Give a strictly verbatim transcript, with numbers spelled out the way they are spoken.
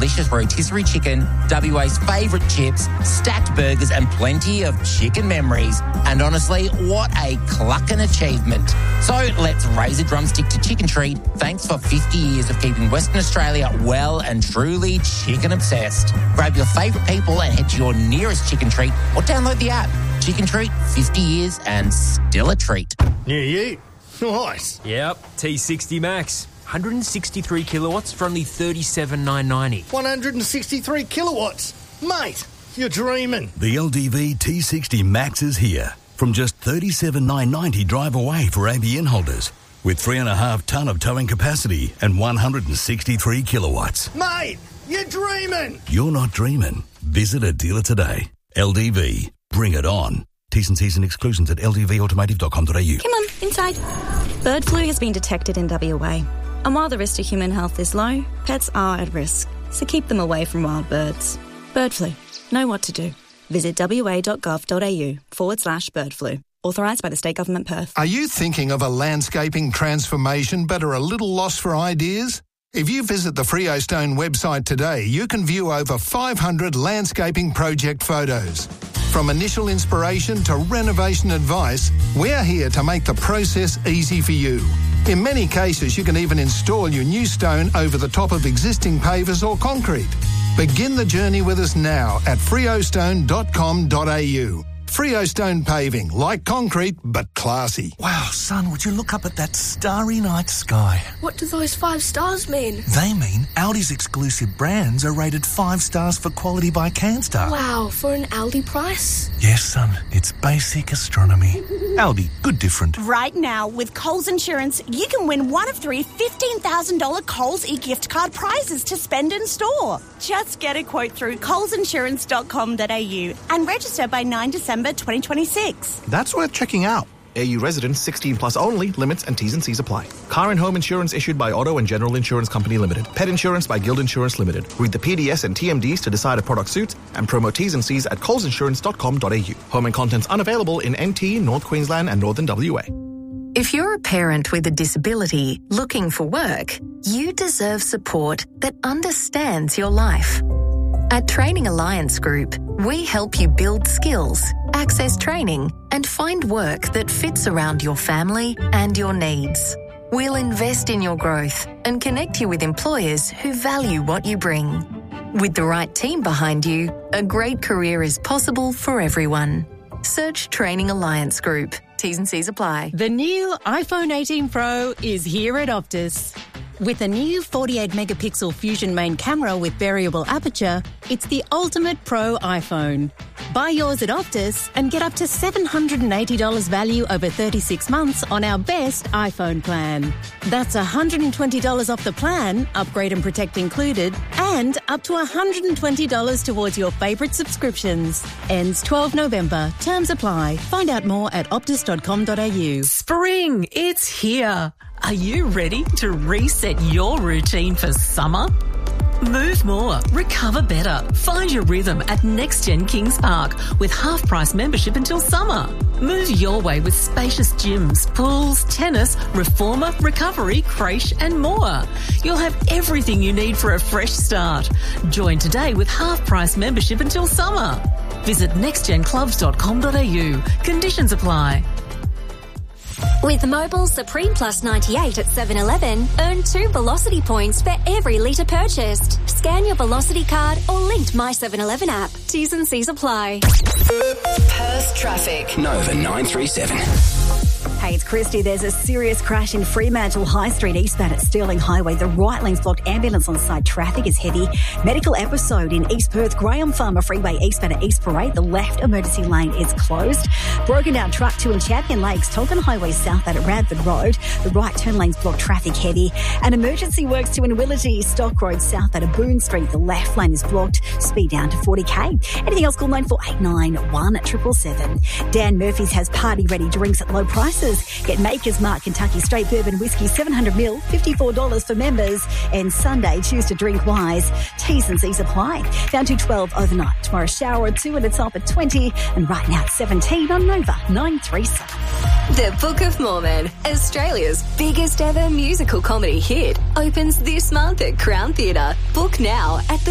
delicious rotisserie chicken, W A's favourite chips, stacked burgers and plenty of chicken memories. And honestly, what a clucking achievement. So let's raise a drumstick to Chicken Treat. Thanks for fifty years of keeping Western Australia well and truly chicken obsessed. Grab your favourite people and head to your nearest Chicken Treat or download the app. Chicken Treat, fifty years and still a treat. Yeah, yeah. Nice. Yep, T sixty Max. one hundred sixty-three kilowatts for only thirty-seven thousand nine hundred ninety. one hundred sixty-three kilowatts. Mate, you're dreaming. The L D V T sixty Max is here. From just thirty-seven thousand nine hundred ninety drive away for A B N holders. With three and a half tonne of towing capacity and one hundred sixty-three kilowatts. Mate, you're dreaming. You're not dreaming. Visit a dealer today. L D V. Bring it on. T's and C's and exclusions at l d v automotive dot com dot a u. Come on, inside. Bird flu has been detected in W A. And while the risk to human health is low, pets are at risk. So keep them away from wild birds. Bird flu. Know what to do. Visit w a dot gov dot a u forward slash bird flu. Authorised by the State Government Perth. Are you thinking of a landscaping transformation but are a little lost for ideas? If you visit the Freostone website today, you can view over five hundred landscaping project photos. From initial inspiration to renovation advice, we're here to make the process easy for you. In many cases, you can even install your new stone over the top of existing pavers or concrete. Begin the journey with us now at freostone dot com dot a u. Freostone Paving, like concrete, but classy. Wow, son, would you look up at that starry night sky? What do those five stars mean? They mean Aldi's exclusive brands are rated five stars for quality by CanStar. Wow, for an Aldi price? Yes, son, it's basic astronomy. Aldi, good different. Right now, with Coles Insurance, you can win one of three fifteen thousand dollars Coles e-gift card prizes to spend in store. Just get a quote through coles insurance dot com dot a u and register by nine December twenty twenty-six. That's worth checking out. A U residents sixteen plus only. Limits and T's and C's apply. Car and home insurance issued by Auto and General Insurance Company Limited. Pet insurance by Guild Insurance Limited. Read the P D S and T M Ds to decide a product suits and promo T's and C's at coles insurance dot com dot a u. Home and contents unavailable in N T, North Queensland and Northern W A. If you're a parent with a disability looking for work, you deserve support that understands your life. At Training Alliance Group, we help you build skills, access training, and find work that fits around your family and your needs. We'll invest in your growth and connect you with employers who value what you bring. With the right team behind you, a great career is possible for everyone. Search Training Alliance Group. T's and C's apply. The new iPhone eighteen Pro is here at Optus. With a new forty-eight megapixel Fusion main camera with variable aperture, it's the ultimate pro iPhone. Buy yours at Optus and get up to seven hundred eighty dollars value over thirty-six months on our best iPhone plan. That's one hundred twenty dollars off the plan, upgrade and protect included, and up to one hundred twenty dollars towards your favourite subscriptions. Ends twelfth November. Terms apply. Find out more at optus dot com dot a u. Spring, it's here. Are you ready to reset your routine for summer? Move more, recover better. Find your rhythm at NextGen Kings Park with half-price membership until summer. Move your way with spacious gyms, pools, tennis, reformer, recovery, creche and more. You'll have everything you need for a fresh start. Join today with half-price membership until summer. Visit next gen clubs dot com dot a u. Conditions apply. With Mobile Supreme Plus ninety-eight at seven eleven, earn two Velocity points for every litre purchased. Scan your Velocity card or linked My seven eleven app. T's and C's apply. Perth traffic. Nova nine three seven. Hey, it's Christy. There's a serious crash in Fremantle High Street eastbound at Stirling Highway. The right lane's blocked. Ambulance on site. Traffic is heavy. Medical episode in East Perth. Graham Farmer Freeway eastbound at East Parade. The left emergency lane is closed. Broken down truck two in Champion Lakes. Tolkien Highway southbound at Radford Road. The right turn lane's blocked. Traffic heavy. And emergency works to in Willity. Stock Road southbound at Boone Street. The left lane is blocked. Speed down to forty k. Anything else? Call nine four eight nine one seven seven seven. Dan Murphy's has party ready drinks at low prices. Get Maker's Mark Kentucky Straight Bourbon Whiskey seven hundred mil, fifty-four dollars for members. And Sunday, choose to drink wise. T's and C's apply. Down to twelve overnight. Tomorrow, shower at two and it's up at twenty. And right now, it's seventeen on Nova nine three seven. The Book of Mormon, Australia's biggest ever musical comedy hit, opens this month at Crown Theatre. Book now at the